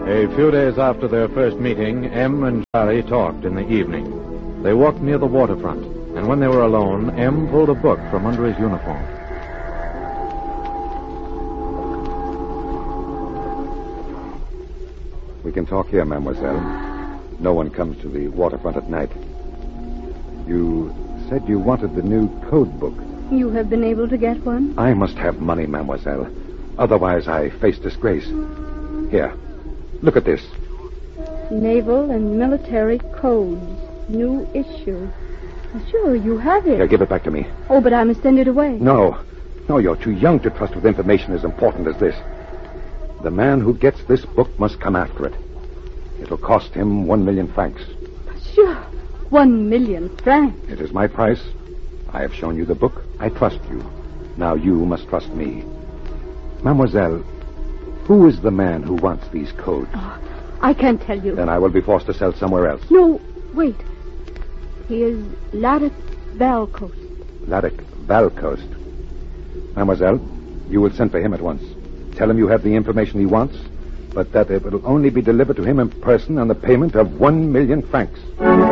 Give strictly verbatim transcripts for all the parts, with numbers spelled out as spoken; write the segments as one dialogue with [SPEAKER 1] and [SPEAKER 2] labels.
[SPEAKER 1] A few days after their first meeting, M and Shari talked in the evening. They walked near the waterfront, and when they were alone, M pulled a book from under his uniform.
[SPEAKER 2] We can talk here, mademoiselle. No one comes to the waterfront at night. You said you wanted the new code book.
[SPEAKER 3] You have been able to get one?
[SPEAKER 2] I must have money, mademoiselle. Otherwise, I face disgrace. Here, look at this.
[SPEAKER 3] Naval and Military Codes. New issue. Sure, you have it.
[SPEAKER 2] Here, give it back to me.
[SPEAKER 3] Oh, but I must send it away.
[SPEAKER 2] No. No, you're too young to trust with information as important as this. The man who gets this book must come after it. It'll cost him one million francs.
[SPEAKER 3] Sure. One million francs.
[SPEAKER 2] It is my price. I have shown you the book. I trust you. Now you must trust me. Mademoiselle, who is the man who wants these codes?
[SPEAKER 3] Oh, I can't tell you.
[SPEAKER 2] Then I will be forced to sell somewhere else.
[SPEAKER 3] No, wait. He is Laddick Valcoast.
[SPEAKER 2] Laddick Valcoast. Mademoiselle, you will send for him at once. Tell him you have the information he wants, but that it will only be delivered to him in person on the payment of one million francs.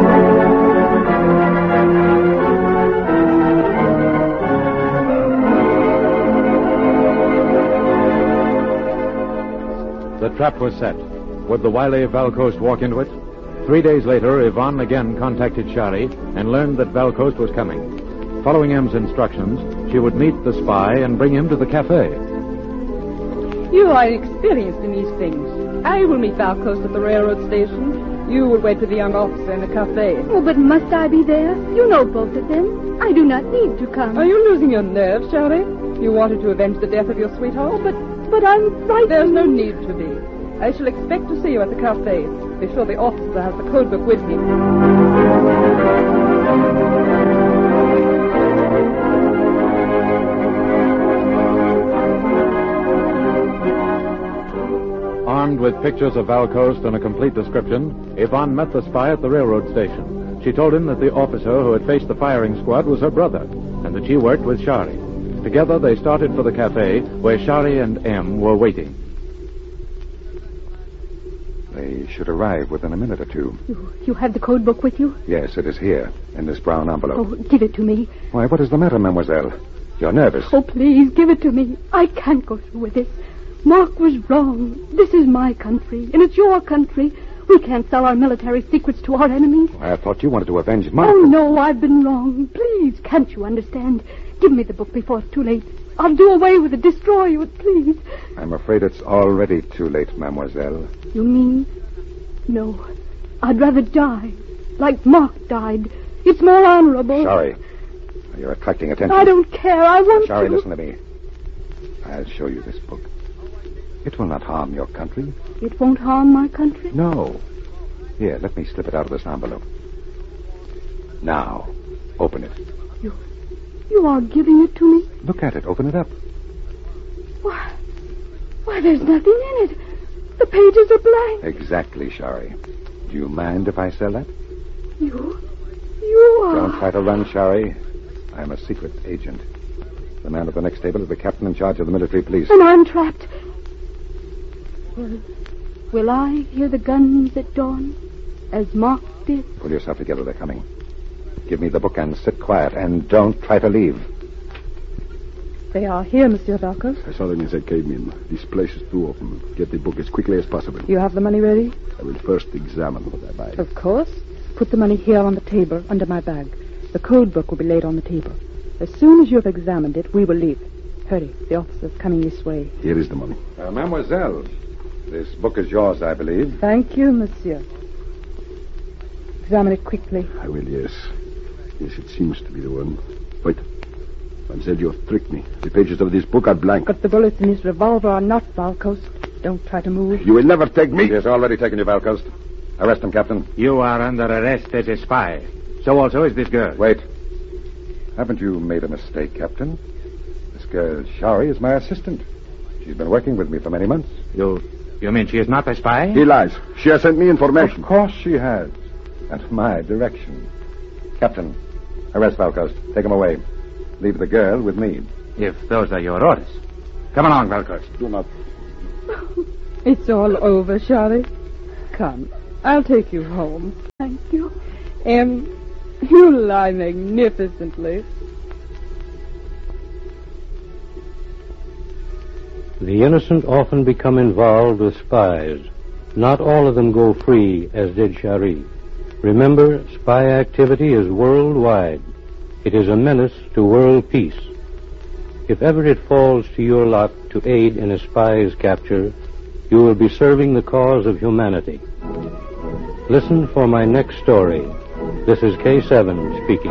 [SPEAKER 1] The trap was set. Would the wily Valcoast walk into it? Three days later, Yvonne again contacted Shari and learned that Valcoast was coming. Following M's instructions, she would meet the spy and bring him to the cafe.
[SPEAKER 4] You are experienced in these things. I will meet Valcoast at the railroad station. You will wait for the young officer in the cafe.
[SPEAKER 3] Oh, but must I be there? You know both of them. I do not need to come.
[SPEAKER 4] Are you losing your nerve, Shari? You wanted to avenge the death of your sweetheart?
[SPEAKER 3] Oh, but, but I'm frightened.
[SPEAKER 4] There's no need to be. I shall expect to see you at the cafe. Be sure the officer has the code book with him.
[SPEAKER 1] Armed with pictures of Valcoast and a complete description, Yvonne met the spy at the railroad station. She told him that the officer who had faced the firing squad was her brother, and that she worked with Shari. Together, they started for the cafe, where Shari and M were waiting.
[SPEAKER 2] They should arrive within a minute or two.
[SPEAKER 3] You, you have the code book with you?
[SPEAKER 2] Yes, it is here, in this brown envelope.
[SPEAKER 3] Oh, give it to me.
[SPEAKER 2] Why, what is the matter, mademoiselle? You're nervous.
[SPEAKER 3] Oh, please, give it to me. I can't go through with this. Mark was wrong. This is my country, and it's your country. We can't sell our military secrets to our enemies.
[SPEAKER 2] I thought you wanted to avenge Mark.
[SPEAKER 3] Oh, no, I've been wrong. Please, can't you understand? Give me the book before it's too late. I'll do away with it, destroy it, please.
[SPEAKER 2] I'm afraid it's already too late, mademoiselle.
[SPEAKER 3] You mean? No. I'd rather die, like Mark died. It's more honorable.
[SPEAKER 2] Sorry. You're attracting attention.
[SPEAKER 3] I don't care. I want
[SPEAKER 2] Sorry,
[SPEAKER 3] to.
[SPEAKER 2] listen to me. I'll show you this book. It will not harm your country.
[SPEAKER 3] It won't harm my country?
[SPEAKER 2] No. Here, let me slip it out of this envelope. Now, open it.
[SPEAKER 3] You, you are giving it to me?
[SPEAKER 2] Look at it. Open it up.
[SPEAKER 3] Why, why, there's nothing in it. The pages are blank.
[SPEAKER 2] Exactly, Shari. Do you mind if I sell that?
[SPEAKER 3] You, you are...
[SPEAKER 2] Don't try to run, Shari. I'm a secret agent. The man at the next table is the captain in charge of the military police.
[SPEAKER 3] And I'm trapped. Will, will I hear the guns at dawn, as Mark did?
[SPEAKER 2] Pull yourself together. They're coming. Give me the book and sit quiet, and don't try to leave.
[SPEAKER 4] They are here, Monsieur Valcoast.
[SPEAKER 5] I saw them as I came in. This place is too open. Get the book as quickly as possible.
[SPEAKER 4] You have the money ready?
[SPEAKER 5] I will first examine what I buy.
[SPEAKER 4] Of course. Put the money here on the table, under my bag. The code book will be laid on the table. As soon as you have examined it, we will leave. Hurry. The officer's coming this way.
[SPEAKER 5] Here is the money.
[SPEAKER 2] Uh, mademoiselle, this book is yours, I believe.
[SPEAKER 4] Thank you, monsieur. Examine it quickly.
[SPEAKER 5] I will, yes. Yes, it seems to be the one. Wait. Mademoiselle, you have tricked me. The pages of this book are blank.
[SPEAKER 4] But the bullets in his revolver are not, Valcoast. Don't try to move.
[SPEAKER 5] You will never take me.
[SPEAKER 2] He has already taken you, Valcoast. Arrest him, Captain.
[SPEAKER 1] You are under arrest as a spy. So also is this girl.
[SPEAKER 2] Wait. Haven't you made a mistake, Captain? This girl, Shari, is my assistant. She's been working with me for many months.
[SPEAKER 1] You you mean she is not a spy?
[SPEAKER 5] He lies. She has sent me information.
[SPEAKER 2] Of course she has. At my direction. Captain, arrest Valcoast. Take him away. Leave the girl with me.
[SPEAKER 1] If those are your orders. Come along, Valcoast.
[SPEAKER 5] Do not.
[SPEAKER 4] It's all over, Charlie. Come, I'll take you home.
[SPEAKER 3] Thank you.
[SPEAKER 4] Em, you lie magnificently.
[SPEAKER 6] The innocent often become involved with spies. Not all of them go free, as did Cherie. Remember, spy activity is worldwide. It is a menace to world peace. If ever it falls to your lot to aid in a spy's capture, you will be serving the cause of humanity. Listen for my next story. This is K seven speaking.